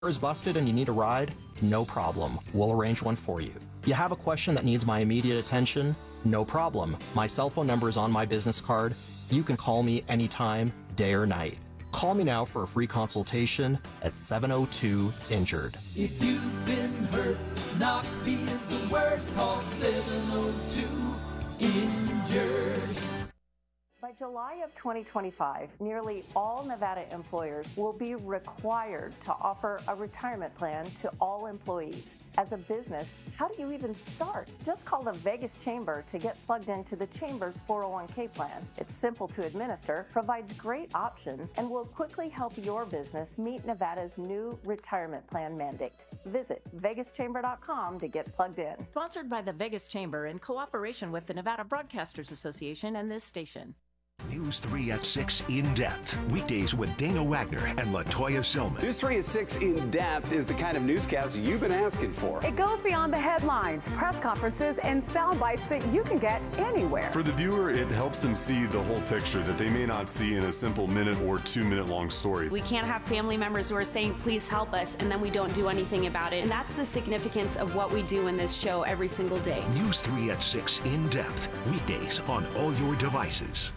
Is busted and you need a ride? No problem. We'll arrange one for you. You have a question that needs my immediate attention? No problem. My cell phone number is on my business card. You can call me anytime, day or night. Call me now for a free consultation at 702-INJURED. If you've been hurt, knock B is the word. Call 702-INJURED. By July of 2025, nearly all Nevada employers will be required to offer a retirement plan to all employees. As a business, how do you even start? Just call the Vegas Chamber to get plugged into the Chamber's 401k plan. It's simple to administer, provides great options, and will quickly help your business meet Nevada's new retirement plan mandate. Visit vegaschamber.com to get plugged in. Sponsored by the Vegas Chamber in cooperation with the Nevada Broadcasters Association and this station. News 3 at 6 In Depth. Weekdays with Dana Wagner and LaToya Silman. News 3 at 6 In Depth is the kind of newscast you've been asking for. It goes beyond the headlines, press conferences, and sound bites that you can get anywhere. For the viewer, it helps them see the whole picture that they may not see in a simple minute or 2 minute long story. We can't have family members who are saying, please help us, and then we don't do anything about it. And that's the significance of what we do in this show every single day. News 3 at 6 In Depth. Weekdays on all your devices.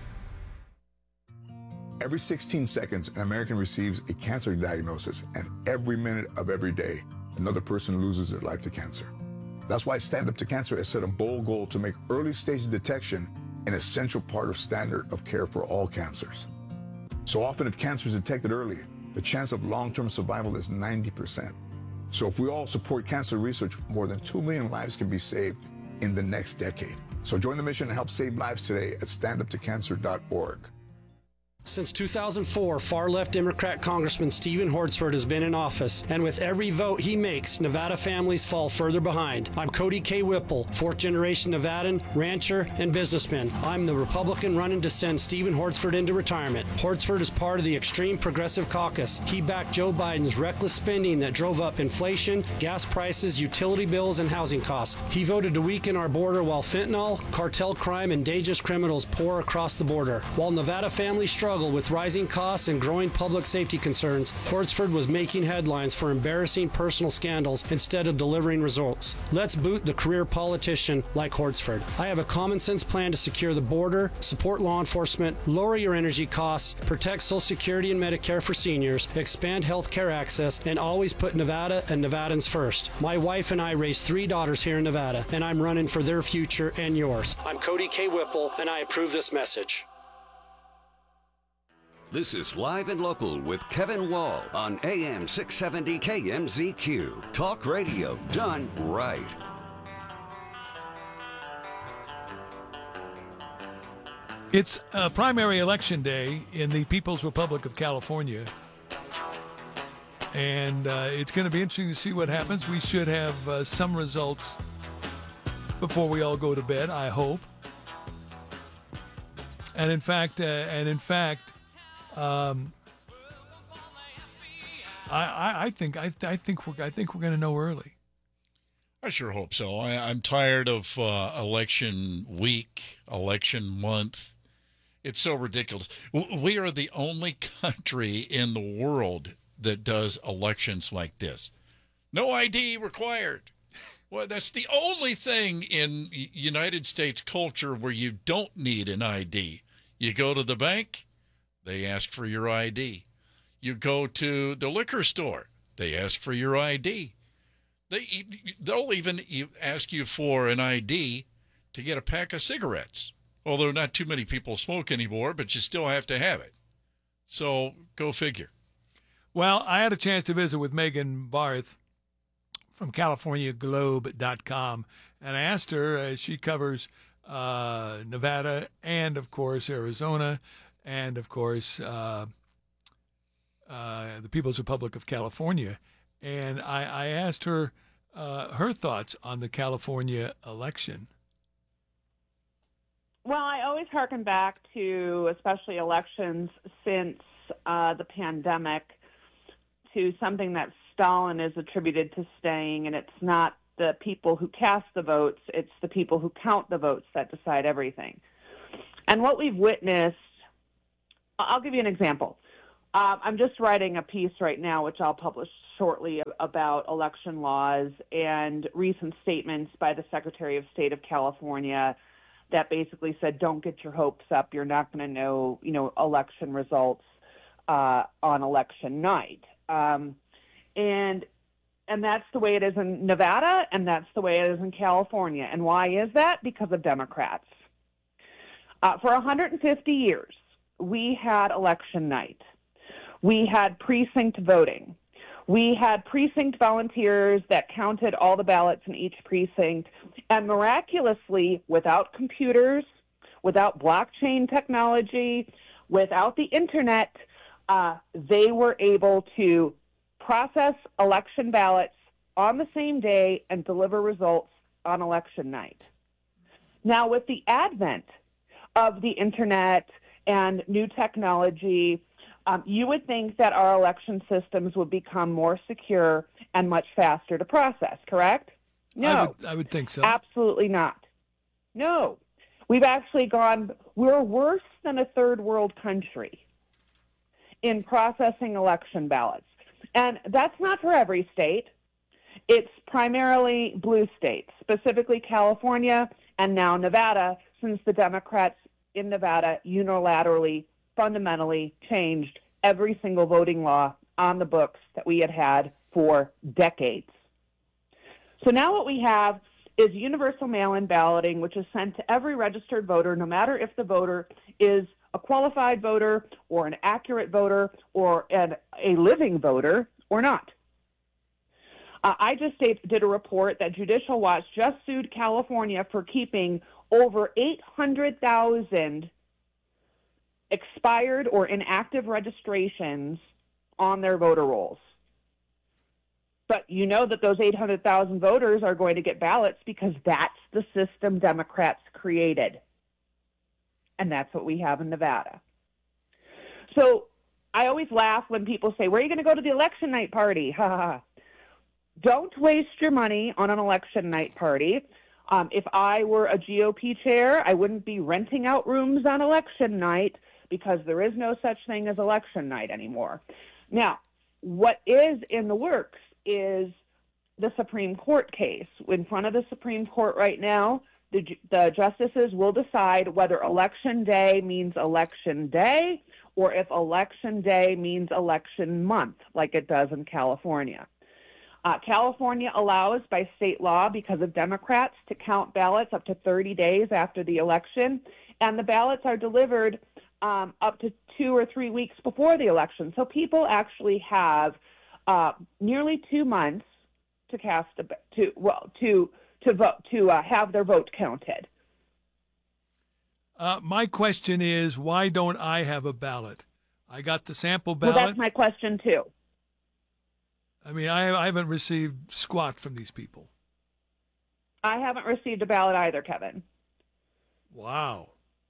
Every 16 seconds, an American receives a cancer diagnosis, and every minute of every day, another person loses their life to cancer. That's why Stand Up to Cancer has set a bold goal to make early-stage detection an essential part of standard of care for all cancers. So often, if cancer is detected early, the chance of long-term survival is 90%. So if we all support cancer research, more than 2 million lives can be saved in the next decade. So join the mission and help save lives today at standuptocancer.org. Since 2004, far-left Democrat Congressman Stephen Hortzford has been in office, and with every vote he makes, Nevada families fall further behind. I'm Cody K. Whipple, fourth-generation Nevadan, rancher, and businessman. I'm the Republican running to send Stephen Hortzford into retirement. Hortzford is part of the extreme progressive caucus. He backed Joe Biden's reckless spending that drove up inflation, gas prices, utility bills, and housing costs. He voted to weaken our border while fentanyl, cartel crime, and dangerous criminals pour across the border. While Nevada families struggle with rising costs and growing public safety concerns, Hortzford was making headlines for embarrassing personal scandals instead of delivering results. Let's boot the career politician like Hortzford. I have a common sense plan to secure the border, support law enforcement, lower your energy costs, protect Social Security and Medicare for seniors, expand health care access, and always put Nevada and Nevadans first. My wife and I raised 3 daughters here in Nevada, and I'm running for their future and yours. I'm Cody K. Whipple, and I approve this message. This is Live and Local with Kevin Wall on AM 670 KMZQ. Talk radio done right. It's a primary election day in the People's Republic of California. And it's going to be interesting to see what happens. We should have some results before we all go to bed, I hope. And in fact, I think we're going to know early. I sure hope so. I'm tired of election week, election month. It's so ridiculous. We are the only country in the world that does elections like this. No ID required. Well, that's the only thing in United States culture where you don't need an ID. You go to the bank, they ask for your ID. You go to the liquor store, they ask for your ID. They'll even ask you for an ID to get a pack of cigarettes. Although not too many people smoke anymore, but you still have to have it. So go figure. Well, I had a chance to visit with Megan Barth from CaliforniaGlobe.com, and I asked her, as she covers Nevada and, of course, Arizona, and, of course, the People's Republic of California. And I asked her her thoughts on the California election. Well, I always harken back to, especially elections since the pandemic, to something that Stalin is attributed to saying, and it's not the people who cast the votes, it's the people who count the votes that decide everything. And what we've witnessed, I'll give you an example. I'm just writing a piece right now, which I'll publish shortly, about election laws and recent statements by the Secretary of State of California that basically said, don't get your hopes up. You're not going to know, election results on election night. And that's the way it is in Nevada, and that's the way it is in California. And why is that? Because of Democrats. For 150 years, we had election night. We had precinct voting. We had precinct volunteers that counted all the ballots in each precinct. And miraculously, without computers, without blockchain technology, without the internet, they were able to process election ballots on the same day and deliver results on election night. Now, with the advent of the internet and new technology, you would think that our election systems would become more secure and much faster to process, correct? No. I would think so. Absolutely not. No. We're worse than a third world country in processing election ballots. And that's not for every state. It's primarily blue states, specifically California and now Nevada, since the Democrats in Nevada unilaterally, fundamentally changed every single voting law on the books that we had had for decades. So now what we have is universal mail-in balloting, which is sent to every registered voter, no matter if the voter is a qualified voter or an accurate voter or a living voter or not. I just did a report that Judicial Watch just sued California for keeping over 800,000 expired or inactive registrations on their voter rolls. But you know that those 800,000 voters are going to get ballots because that's the system Democrats created. And that's what we have in Nevada. So I always laugh when people say, where are you going to go to the election night party? Ha ha ha. Don't waste your money on an election night party. If I were a GOP chair, I wouldn't be renting out rooms on election night because there is no such thing as election night anymore. Now, what is in the works is the Supreme Court case. In front of the Supreme Court right now, the justices will decide whether election day means election day or if election day means election month, like it does in California. California allows, by state law, because of Democrats, to count ballots up to 30 days after the election, and the ballots are delivered up to 2 or 3 weeks before the election. So people actually have nearly 2 months to cast have their vote counted. My question is, why don't I have a ballot? I got the sample ballot. Well, that's my question too. I mean, I haven't received squat from these people. I haven't received a ballot either, Kevin. Wow.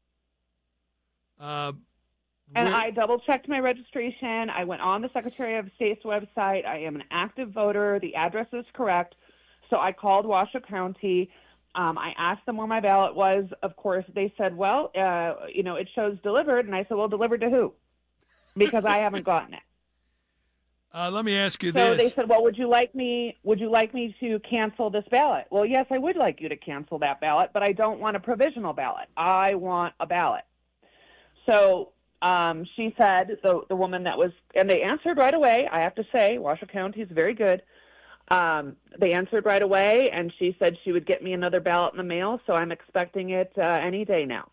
And I double-checked my registration. I went on the Secretary of State's website. I am an active voter. The address is correct. So I called Washoe County. I asked them where my ballot was. Of course, they said, well, it shows delivered. And I said, well, delivered to who? Because I haven't gotten it. Let me ask you this. So they said, well, would you like me to cancel this ballot? Well, yes, I would like you to cancel that ballot, but I don't want a provisional ballot. I want a ballot. So she said, the woman that was, and they answered right away. I have to say, Washoe County is very good. They answered right away, and she said she would get me another ballot in the mail, so I'm expecting it any day now.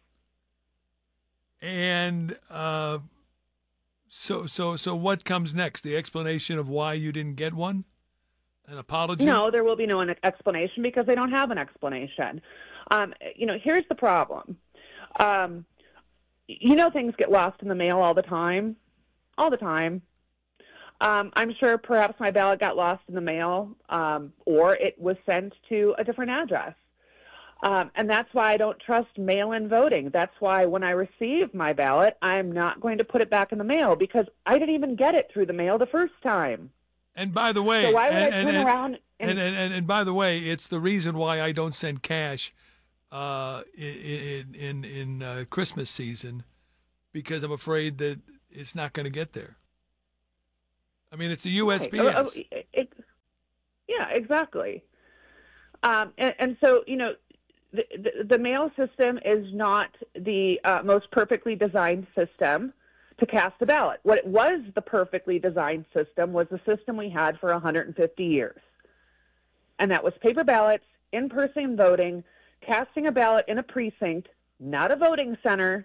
And So what comes next? The explanation of why you didn't get one? An apology? No, there will be no explanation because they don't have an explanation. Here's the problem. Things get lost in the mail all the time. All the time. I'm sure perhaps my ballot got lost in the mail or it was sent to a different address. And that's why I don't trust mail-in voting. That's why when I receive my ballot, I'm not going to put it back in the mail because I didn't even get it through the mail the first time. And by the way, so why would I turn around and by the way, it's the reason why I don't send cash in Christmas season because I'm afraid that it's not going to get there. I mean, it's a USPS. Yeah, exactly. And so, you know, the mail system is not the most perfectly designed system to cast a ballot. What it was, the perfectly designed system, was the system we had for 150 years. And that was paper ballots, in-person voting, casting a ballot in a precinct, not a voting center.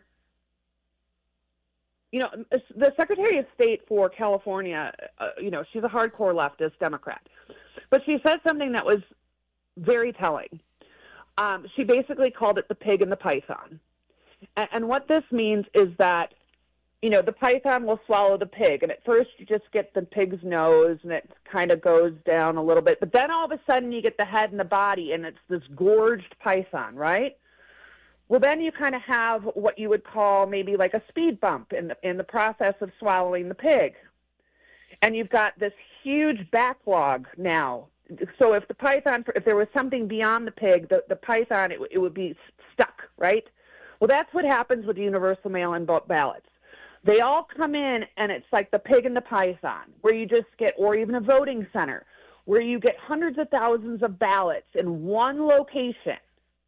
You know, the Secretary of State for California, you know, she's a hardcore leftist Democrat. But she said something that was very telling. She basically called it the pig and the python. And what this means is that, you know, the python will swallow the pig. And at first you just get the pig's nose and it kind of goes down a little bit. But then all of a sudden you get the head and the body and it's this gorged python, right? Well, then you kind of have what you would call maybe like a speed bump in the process of swallowing the pig. And you've got this huge backlog now. So if the python, if there was something beyond the pig, the python, it would be stuck, right? Well, that's what happens with universal mail-in ballots. They all come in, and it's like the pig and the python, where you just get, or even a voting center, where you get hundreds of thousands of ballots in one location,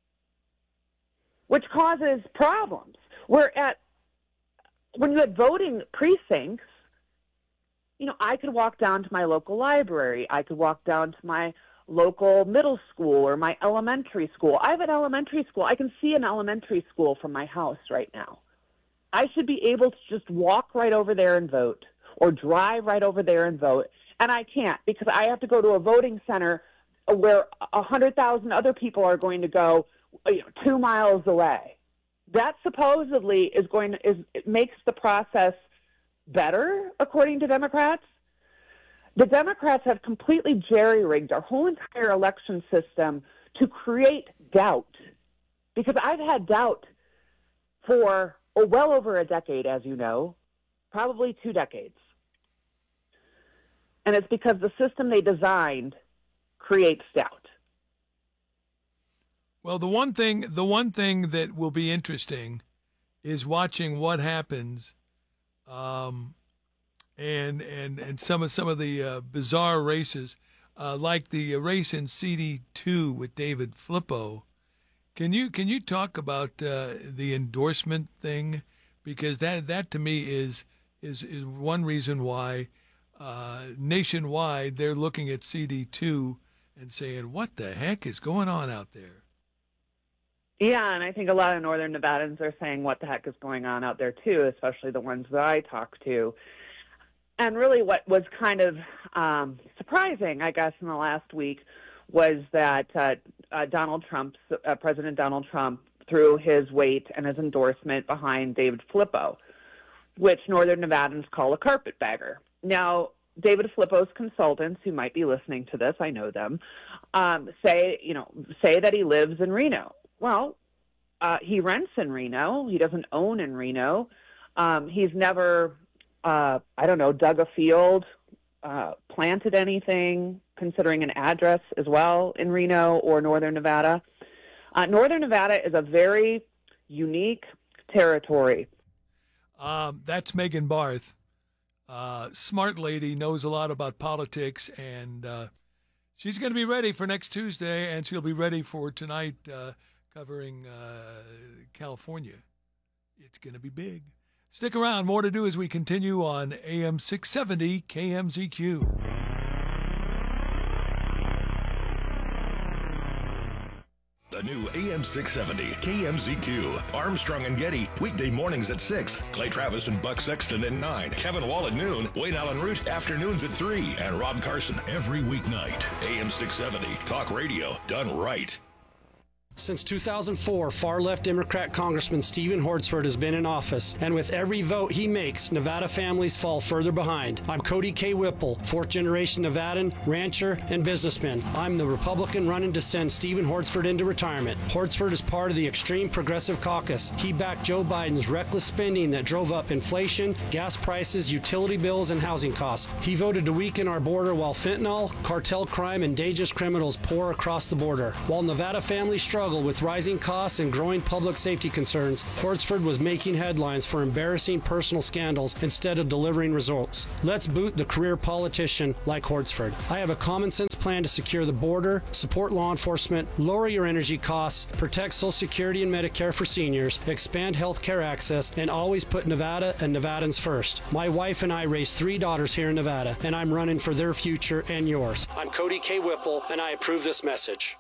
which causes problems. When you had voting precincts, you know, I could walk down to my local library. I could walk down to my local middle school or my elementary school. I have an elementary school. I can see an elementary school from my house right now. I should be able to just walk right over there and vote, or drive right over there and vote. And I can't, because I have to go to a voting center where 100,000 other people are going to go, you know, 2 miles away. That supposedly it makes the process better, according to Democrats. The Democrats have completely jerry-rigged our whole entire election system to create doubt. Because I've had doubt for well over a decade, as you know, probably 2 decades. And it's because the system they designed creates doubt. Well, the one thing that will be interesting is watching what happens, and some of the bizarre races, like the race in CD2 with David Flippo. Can you talk about the endorsement thing? Because that to me is one reason why nationwide they're looking at CD2 and saying, what the heck is going on out there? Yeah, and I think a lot of Northern Nevadans are saying what the heck is going on out there too, especially the ones that I talk to. And really what was kind of surprising, I guess, in the last week was that President Donald Trump threw his weight and his endorsement behind David Flippo, which Northern Nevadans call a carpetbagger. Now, David Flippo's consultants, who might be listening to this, I know them, say that he lives in Reno. Well, he rents in Reno. He doesn't own in Reno. He's never, dug a field, planted anything, considering an address as well in Reno or Northern Nevada. Northern Nevada is a very unique territory. That's Megan Barth. Smart lady, knows a lot about politics, and she's going to be ready for next Tuesday, and she'll be ready for tonight covering California. It's going to be big. Stick around. More to do as we continue on AM 670 KMZQ. The new AM 670 KMZQ. Armstrong and Getty, weekday mornings at 6. Clay Travis and Buck Sexton at 9. Kevin Wall at noon. Wayne Allen Root, afternoons at 3. And Rob Carson every weeknight. AM 670, talk radio done right. Since 2004, far-left Democrat Congressman Stephen Hortzford has been in office, and with every vote he makes, Nevada families fall further behind. I'm Cody K. Whipple, fourth-generation Nevadan, rancher, and businessman. I'm the Republican running to send Stephen Hortzford into retirement. Hortzford is part of the extreme progressive caucus. He backed Joe Biden's reckless spending that drove up inflation, gas prices, utility bills, and housing costs. He voted to weaken our border while fentanyl, cartel crime, and dangerous criminals pour across the border. While Nevada families struggle, struggle with rising costs and growing public safety concerns, Hortsford was making headlines for embarrassing personal scandals instead of delivering results. Let's boot the career politician like Hortsford. I have a common sense plan to secure the border, support law enforcement, lower your energy costs, protect Social Security and Medicare for seniors, expand health care access, and always put Nevada and Nevadans first. My wife and I raised 3 daughters here in Nevada, and I'm running for their future and yours. I'm Cody K. Whipple, and I approve this message.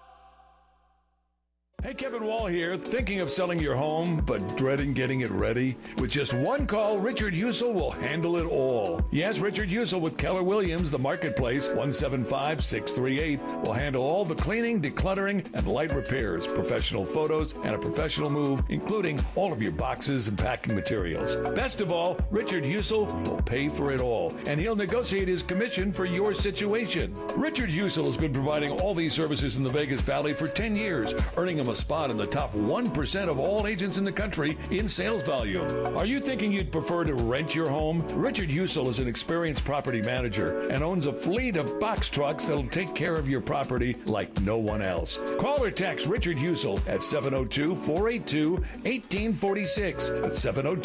Hey, Kevin Wall here. Thinking of selling your home, but dreading getting it ready? With just one call, Richard Husel will handle it all. Yes, Richard Husel with Keller Williams, the Marketplace, 175-638, will handle all the cleaning, decluttering, and light repairs, professional photos, and a professional move, including all of your boxes and packing materials. Best of all, Richard Husel will pay for it all, and he'll negotiate his commission for your situation. Richard Husel has been providing all these services in the Vegas Valley for 10 years, earning him a spot in the top 1% of all agents in the country in sales volume. Are you thinking you'd prefer to rent your home? Richard Husel is an experienced property manager and owns a fleet of box trucks that'll take care of your property like no one else. Call or text Richard Husel at 702-482-1846. That's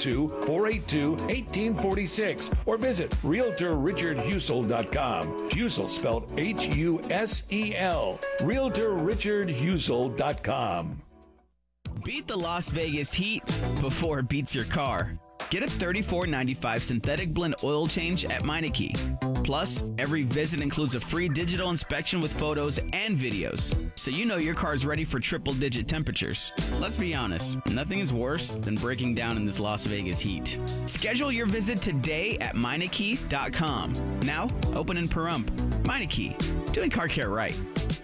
702-482-1846. Or visit RealtorRichardHusel.com. Husel spelled H-U-S-E-L. RealtorRichardHusel.com. Beat the Las Vegas heat before it beats your car. Get a $34.95 synthetic blend oil change at Meineke. Plus, every visit includes a free digital inspection with photos and videos, so you know your car's ready for triple-digit temperatures. Let's be honest, nothing is worse than breaking down in this Las Vegas heat. Schedule your visit today at Meineke.com. Now, open in Pahrump. Meineke, doing car care right.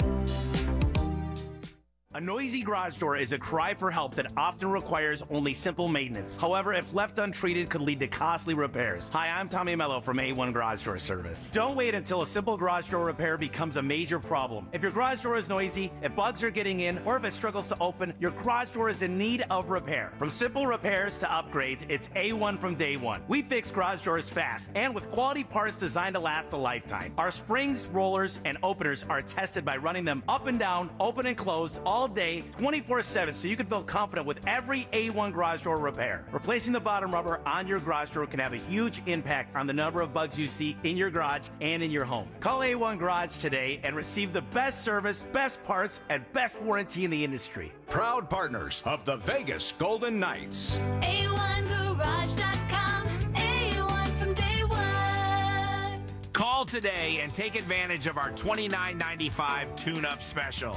A noisy garage door is a cry for help that often requires only simple maintenance. However, if left untreated, could lead to costly repairs. Hi, I'm Tommy Mello from A1 Garage Door Service. Don't wait until a simple garage door repair becomes a major problem. If your garage door is noisy, if bugs are getting in, or if it struggles to open, your garage door is in need of repair. From simple repairs to upgrades, it's A1 from day one. We fix garage doors fast and with quality parts designed to last a lifetime. Our springs, rollers, and openers are tested by running them up and down, open and closed, all day, 24/7, so you can feel confident with every A1 garage door repair. Replacing the bottom rubber on your garage door can have a huge impact on the number of bugs you see in your garage and in your home. Call A1 Garage today and receive the best service, best parts, and best warranty in the industry. Proud partners of the Vegas Golden Knights. A1Garage.com. A1 from day one. Call today and take advantage of our $29.95 tune-up special.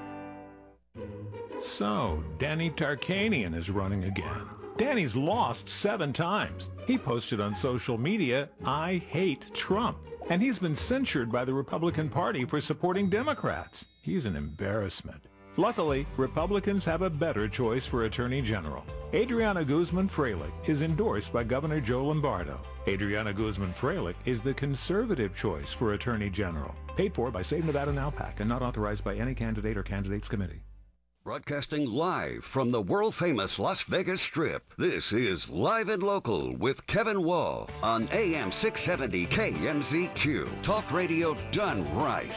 So, Danny Tarkanian is running again. Danny's lost 7 times. He posted on social media, "I hate Trump." And he's been censured by the Republican Party for supporting Democrats. He's an embarrassment. Luckily, Republicans have a better choice for Attorney General. Adriana Guzman-Freilich is endorsed by Governor Joe Lombardo. Adriana Guzman-Freilich is the conservative choice for Attorney General. Paid for by Save Nevada Now PAC and not authorized by any candidate or candidates committee. Broadcasting live from the world-famous Las Vegas Strip, this is Live and Local with Kevin Wall on AM 670 KMZQ. Talk radio done right.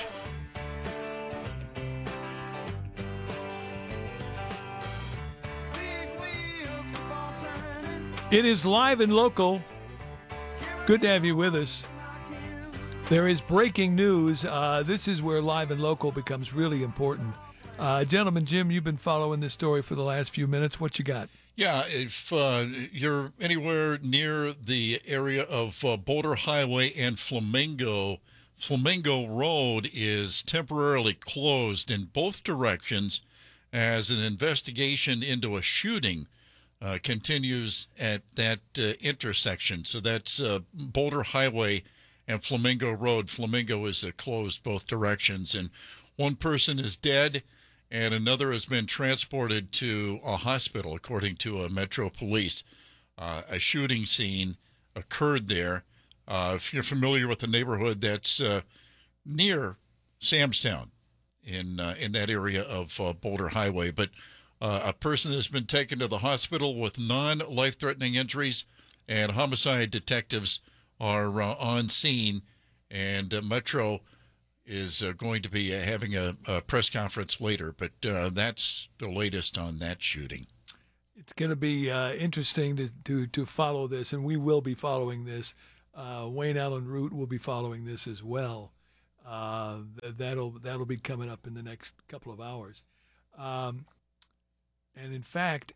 It is Live and Local. Good to have you with us. There is breaking news. This is where Live and Local becomes really important. Gentlemen, Jim, you've been following this story for the last few minutes. What you got? Yeah, if you're anywhere near the area of Boulder Highway and Flamingo Road is temporarily closed in both directions as an investigation into a shooting continues at that intersection. So that's Boulder Highway and Flamingo Road. Flamingo is closed both directions, and one person is dead, and another has been transported to a hospital, according to Metro Police. A shooting scene occurred there. If you're familiar with the neighborhood, that's near Samstown in that area of Boulder Highway. But a person has been taken to the hospital with non-life-threatening injuries, and homicide detectives are on scene, and Metro is going to be having a press conference later, but that's the latest on that shooting. It's going to be interesting to follow this, and we will be following this. Wayne Allen Root will be following this as well. That'll be coming up in the next couple of hours. And in fact,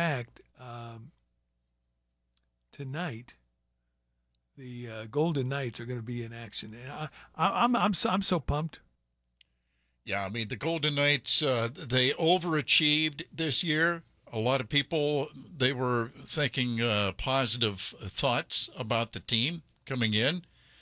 tonight, the Golden Knights are going to be in action, and I'm so pumped. Yeah, I mean the Golden Knights, they overachieved this year. A lot of people, they were thinking positive thoughts about the team coming in,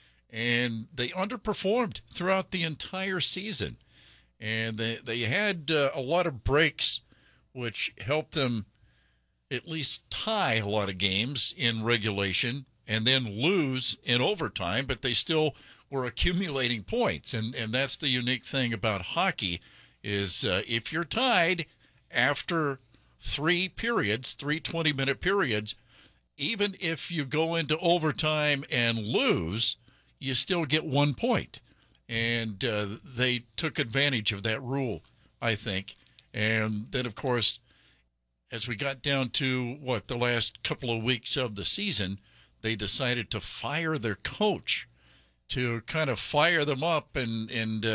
and they underperformed throughout the entire season. And they had a lot of breaks, which helped them at least tie a lot of games in regulation and then lose in overtime, but they still were accumulating points. And that's the unique thing about hockey is if you're tied after three 20-minute periods, even if you go into overtime and lose, you still get 1 point. And they took advantage of that rule, I think. And then, of course, as we got down to, the last couple of weeks of the season, they decided to fire their coach to kind of fire them up and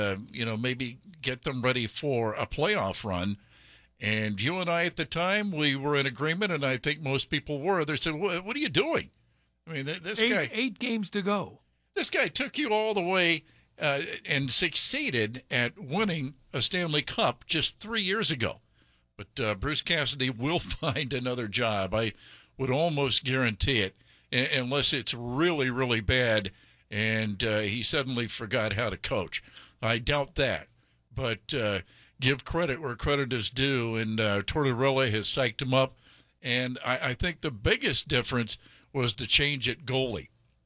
maybe get them ready for a playoff run. And you and I at the time, we were in agreement, and I think most people were. They said, what are you doing? I mean, this guy... 8 games to go. This guy took you all the way and succeeded at winning a Stanley Cup just 3 years ago. But Bruce Cassidy will find another job. I would almost guarantee it, unless it's really, really bad and he suddenly forgot how to coach. I doubt that. But give credit where credit is due, and Tortorella has psyched him up. And I think the biggest difference was the change at goalie,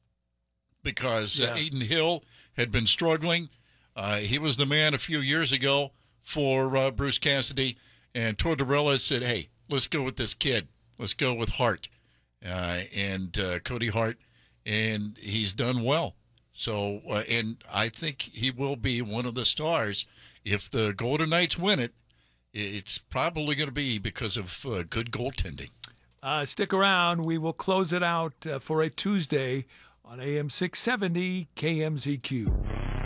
because Aiden Hill had been struggling. He was the man a few years ago for Bruce Cassidy, and Tortorella said, hey, let's go with this kid. Let's go with Hart, and Cody Hart, and he's done well. So, and I think he will be one of the stars. If the Golden Knights win it, it's probably going to be because of good goaltending. Stick around. We will close it out for a Tuesday on AM 670 KMZQ.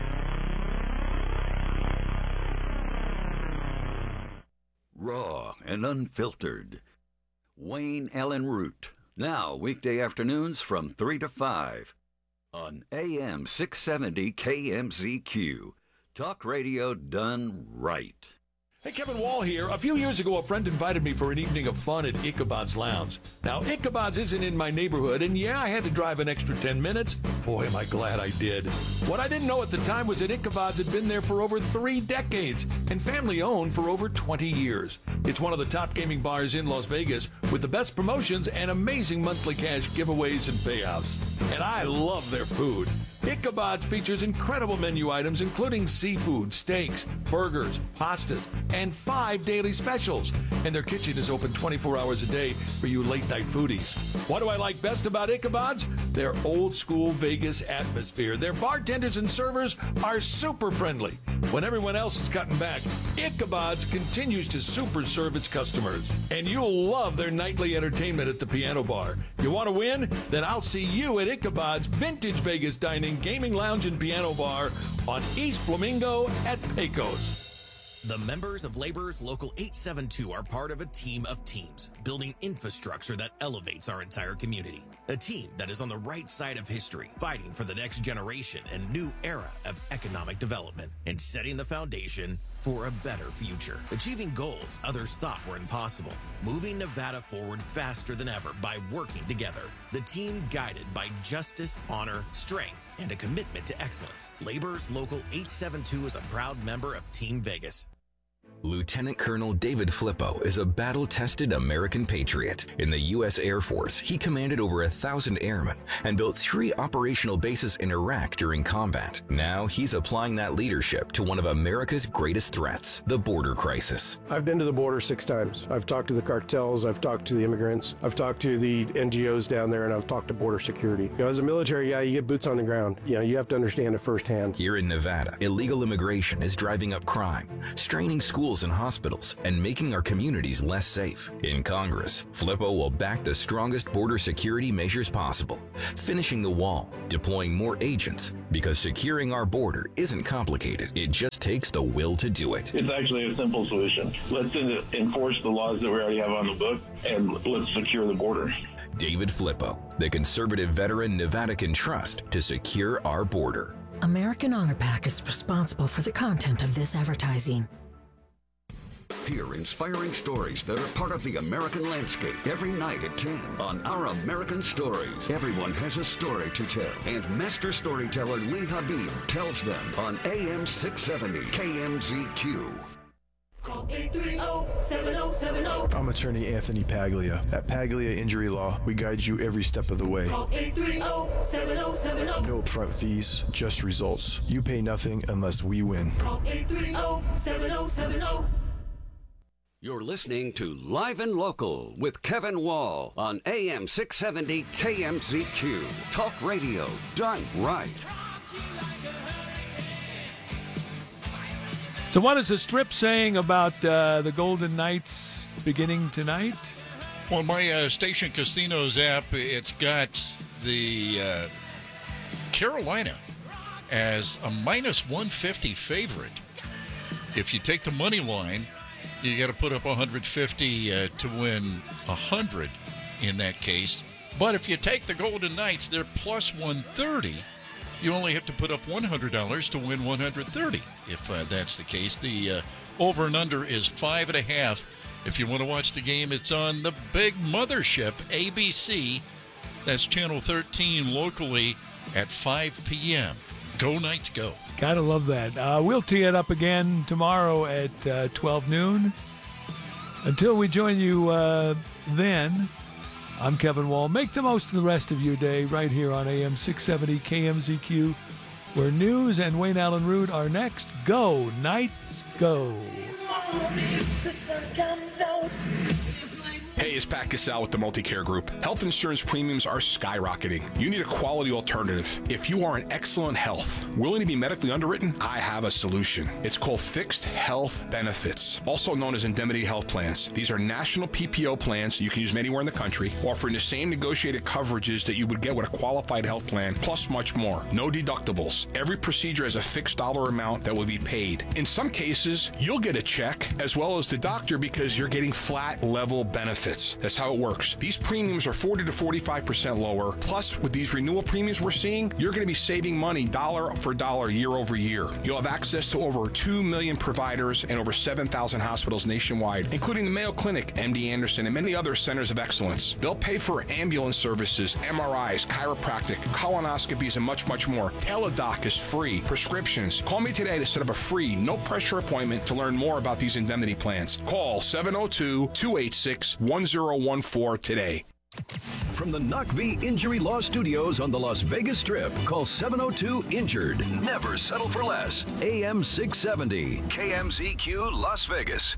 Raw and unfiltered. Wayne Allen Root. Now, weekday afternoons from 3 to 5 on AM 670 KMZQ. Talk radio done right. Hey, Kevin Wall here. A few years ago, a friend invited me for an evening of fun at Ichabod's Lounge. Now, Ichabod's isn't in my neighborhood, and I had to drive an extra 10 minutes. Boy, am I glad I did. What I didn't know at the time was that Ichabod's had been there for over 3 decades and family-owned for over 20 years. It's one of the top gaming bars in Las Vegas with the best promotions and amazing monthly cash giveaways and payouts. And I love their food. Ichabod's features incredible menu items including seafood, steaks, burgers, pastas, and 5 daily specials. And their kitchen is open 24 hours a day for you late-night foodies. What do I like best about Ichabod's? Their old-school Vegas atmosphere. Their bartenders and servers are super friendly. When everyone else is cutting back, Ichabod's continues to super serve its customers. And you'll love their nightly entertainment at the piano bar. You want to win? Then I'll see you at Ichabod's Vintage Vegas Dining, Gaming Lounge, and Piano Bar on East Flamingo at Pecos. The members of Laborers Local 872 are part of a team of teams, building infrastructure that elevates our entire community. A team that is on the right side of history, fighting for the next generation and new era of economic development, and setting the foundation for a better future. Achieving goals others thought were impossible. Moving Nevada forward faster than ever by working together. The team guided by justice, honor, strength, and a commitment to excellence. Laborers Local 872 is a proud member of Team Vegas. Lieutenant Colonel David Flippo is a battle-tested American patriot. In the U.S. Air Force, he commanded over 1,000 airmen and built 3 operational bases in Iraq during combat. Now he's applying that leadership to one of America's greatest threats, the border crisis. I've been to the border 6 times. I've talked to the cartels, I've talked to the immigrants, I've talked to the NGOs down there, and I've talked to border security. You know, as a military guy, you get boots on the ground. You know, you have to understand it firsthand. Here in Nevada, illegal immigration is driving up crime, straining schools and hospitals, and making our communities less safe. In Congress, Flippo will back the strongest border security measures possible, finishing the wall, deploying more agents, because securing our border isn't complicated. It just takes the will to do it. It's actually a simple solution. Let's enforce the laws that we already have on the book, and let's secure the border. David Flippo, the conservative veteran Nevada can trust to secure our border. American Honor Pack is responsible for the content of this advertising. Hear inspiring stories that are part of the American landscape every night at 10 on Our American Stories. Everyone has a story to tell, and master storyteller Lee Habib tells them on AM 670 KMZQ. Call 830-7070. I'm attorney Anthony Paglia. At Paglia Injury Law, we guide you every step of the way. Call 830-7070. No upfront fees, just results. You pay nothing unless we win. Call 830-7070. You're listening to Live and Local with Kevin Wall on AM 670 KMZQ. Talk radio done right. So what is the Strip saying about the Golden Knights beginning tonight? Well, my Station Casinos app, it's got the Carolina as a minus 150 favorite. If you take the money line, you got to put up 150 to win 100 in that case. But if you take the Golden Knights, they're plus 130. You only have to put up $100 to win 130 if that's the case. The over and under is 5.5. If you want to watch the game, it's on the big mothership, ABC. That's Channel 13 locally at 5 p.m. Go Knights, go. Gotta love that. We'll tee it up again tomorrow at 12 noon. Until we join you then, I'm Kevin Wall. Make the most of the rest of your day right here on AM 670 KMZQ, where news and Wayne Allen Root are next. Go Knights, go. The sun comes out. Hey, it's Pat Cassell with the Multicare Group. Health insurance premiums are skyrocketing. You need a quality alternative. If you are in excellent health, willing to be medically underwritten, I have a solution. It's called Fixed Health Benefits, also known as indemnity health plans. These are national PPO plans you can use anywhere in the country, offering the same negotiated coverages that you would get with a qualified health plan, plus much more. No deductibles. Every procedure has a fixed dollar amount that will be paid. In some cases, you'll get a check as well as the doctor because you're getting flat level benefits. That's how it works. These premiums are 40 to 45% lower. Plus, with these renewal premiums we're seeing, you're going to be saving money dollar for dollar year over year. You'll have access to over 2 million providers and over 7,000 hospitals nationwide, including the Mayo Clinic, MD Anderson, and many other centers of excellence. They'll pay for ambulance services, MRIs, chiropractic, colonoscopies, and much, much more. Teladoc is free. Prescriptions. Call me today to set up a free, no-pressure appointment to learn more about these indemnity plans. Call 702-286-1014 today. From the NACV Injury Law Studios on the Las Vegas Strip, call 702-INJURED. Never settle for less. AM 670, KMZQ Las Vegas.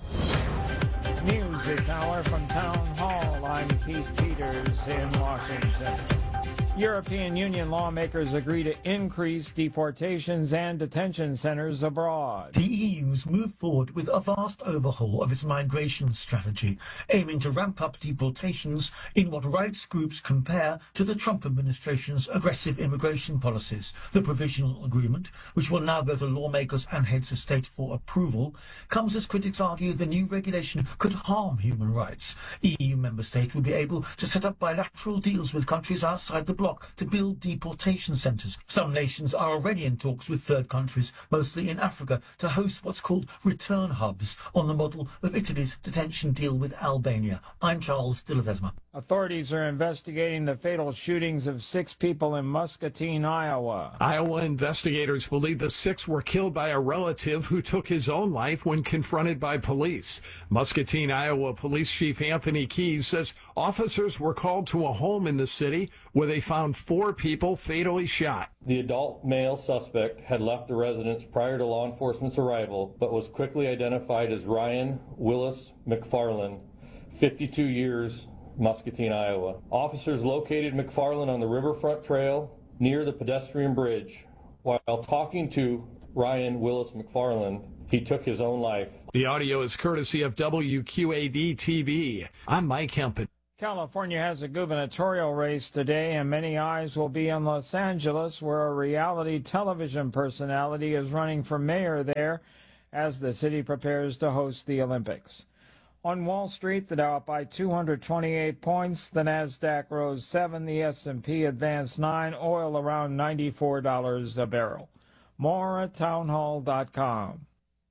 News this hour from Town Hall. I'm Keith Peters in Washington. European Union lawmakers agree to increase deportations and detention centers abroad. The EU's moved forward with a vast overhaul of its migration strategy, aiming to ramp up deportations in what rights groups compare to the Trump administration's aggressive immigration policies. The provisional agreement, which will now go to lawmakers and heads of state for approval, comes as critics argue the new regulation could harm human rights. EU member states will be able to set up bilateral deals with countries outside the bloc to build deportation centres. Some nations are already in talks with third countries, mostly in Africa, to host what's called return hubs on the model of Italy's detention deal with Albania. I'm Charles de Ledesma. Authorities are investigating the fatal shootings of 6 people in Muscatine, Iowa. Iowa investigators believe the 6 were killed by a relative who took his own life when confronted by police. Muscatine, Iowa Police Chief Anthony Keys says officers were called to a home in the city where they found 4 people fatally shot. The adult male suspect had left the residence prior to law enforcement's arrival, but was quickly identified as Ryan Willis McFarland, 52 years, Muscatine, Iowa. Officers located McFarland on the Riverfront Trail near the pedestrian bridge. While talking to Ryan Willis McFarland, he took his own life. The audio is courtesy of WQAD TV. I'm Mike Hempen. California has a gubernatorial race today, and many eyes will be on Los Angeles, where a reality television personality is running for mayor there as the city prepares to host the Olympics. On Wall Street, the Dow up by 228 points, the Nasdaq rose 7, the S&P advanced 9, oil around $94 a barrel. More at townhall.com.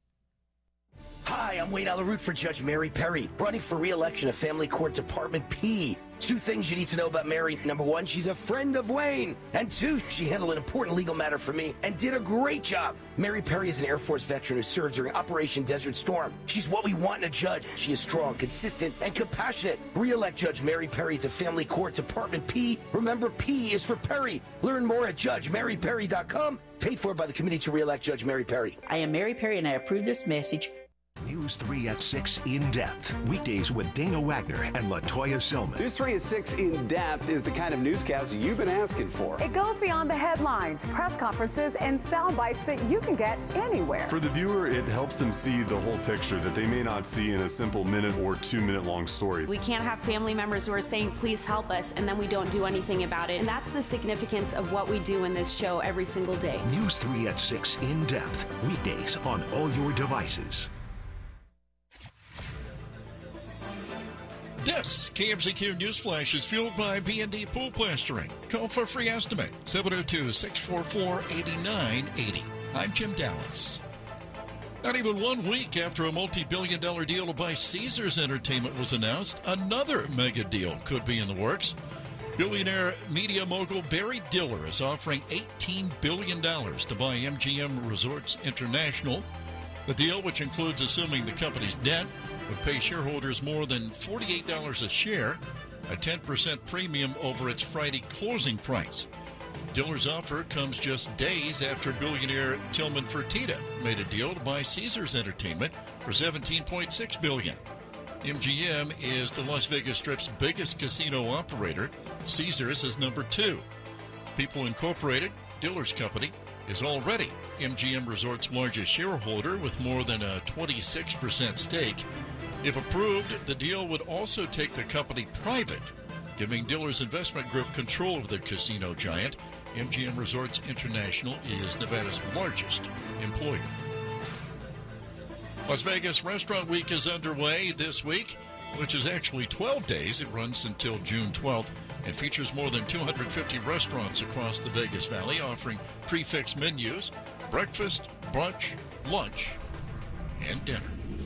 Hi, I'm Wayne Alaroot for Judge Mary Perry, running for re-election at Family Court Department P. 2 things you need to know about Mary. Number 1, she's a friend of Wayne. And 2, she handled an important legal matter for me and did a great job. Mary Perry is an Air Force veteran who served during Operation Desert Storm. She's what we want in a judge. She is strong, consistent, and compassionate. Re-elect Judge Mary Perry to Family Court Department P. Remember, P is for Perry. Learn more at JudgeMaryPerry.com. Paid for by the Committee to Re-elect Judge Mary Perry. I am Mary Perry, and I approve this message. News 3 at 6 In Depth. Weekdays with Dana Wagner and LaToya Silman. News 3 at 6 In Depth is the kind of newscast you've been asking for. It goes beyond the headlines, press conferences, and sound bites that you can get anywhere. For the viewer, it helps them see the whole picture that they may not see in a simple minute or 2 minute long story. We can't have family members who are saying, please help us, and then we don't do anything about it. And that's the significance of what we do in this show every single day. News 3 at 6 In Depth. Weekdays on all your devices. This KMZQ Newsflash is fueled by B&D Pool Plastering. Call for a free estimate, 702-644-8980. I'm Jim Dallas. Not even 1 week after a multi-billion-dollar deal to buy Caesars Entertainment was announced, another mega deal could be in the works. Billionaire media mogul Barry Diller is offering $18 billion to buy MGM Resorts International. The deal, which includes assuming the company's debt, would pay shareholders more than $48 a share, a 10% premium over its Friday closing price. Diller's offer comes just days after billionaire Tillman Fertitta made a deal to buy Caesars Entertainment for $17.6 billion. MGM is the Las Vegas Strip's biggest casino operator. Caesars is number 2. People Incorporated, Diller's company, is already MGM Resorts' largest shareholder with more than a 26% stake. If approved, the deal would also take the company private, giving Diller's investment group control of the casino giant. MGM Resorts International is Nevada's largest employer. Las Vegas Restaurant Week is underway this week, which is actually 12 days. It runs until June 12th and features more than 250 restaurants across the Vegas Valley offering prefix menus, breakfast, brunch, lunch, and dinner.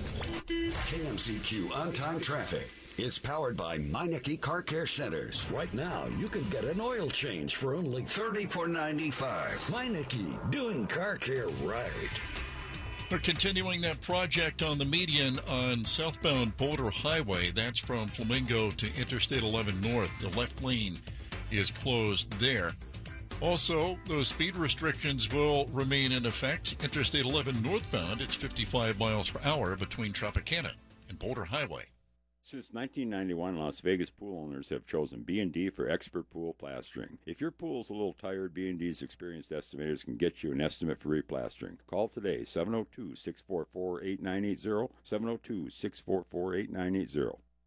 KMZQ On-Time Traffic is powered by Meineke Car Care Centers. Right now, you can get an oil change for only $34.95. Meineke, doing car care right. We're continuing that project on the median on southbound Boulder Highway. That's from Flamingo to Interstate 11 North. The left lane is closed there. Also, those speed restrictions will remain in effect. Interstate 11 northbound, it's 55 miles per hour between Tropicana and Boulder Highway. Since 1991, Las Vegas pool owners have chosen B&D for expert pool plastering. If your pool's a little tired, B&D's experienced estimators can get you an estimate for replastering. Call today, 702-644-8980, 702-644-8980.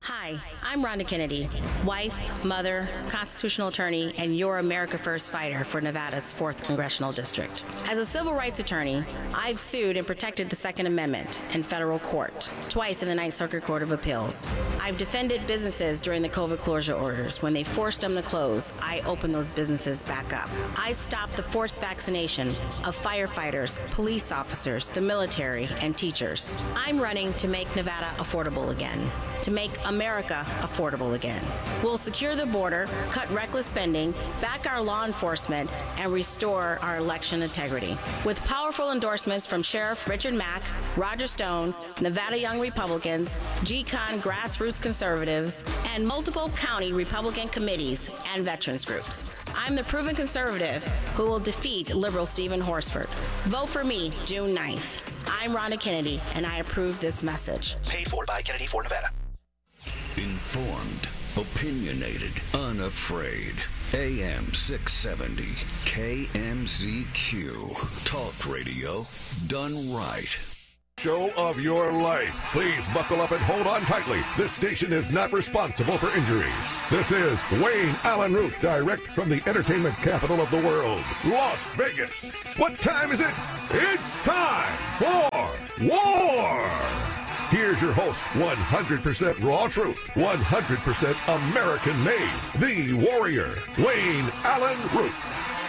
Hi, I'm Rhonda Kennedy, wife, mother, constitutional attorney, and your America First fighter for Nevada's 4th Congressional District. As a civil rights attorney, I've sued and protected the Second Amendment in federal court, twice in the Ninth Circuit Court of Appeals. I've defended businesses during the COVID closure orders. When they forced them to close, I opened those businesses back up. I stopped the forced vaccination of firefighters, police officers, the military, and teachers. I'm running to make Nevada affordable again, to make America affordable again. We'll secure the border, cut reckless spending, back our law enforcement, and restore our election integrity. With powerful endorsements from Sheriff Richard Mack, Roger Stone, Nevada Young Republicans, GCON grassroots conservatives, and multiple county Republican committees and veterans groups. I'm the proven conservative who will defeat liberal Stephen Horsford. Vote for me June 9th. I'm Rhonda Kennedy, and I approve this message. Paid for by Kennedy for Nevada. Informed, opinionated, unafraid. AM 670, KMZQ. Talk radio done right. Show of your life. Please buckle up and hold on tightly. This station is not responsible for injuries. This is Wayne Allen Root, direct from the entertainment capital of the world, Las Vegas. What time is it? It's time for war. Here's your host, 100% raw truth, 100% American made, the warrior, Wayne Allen Root.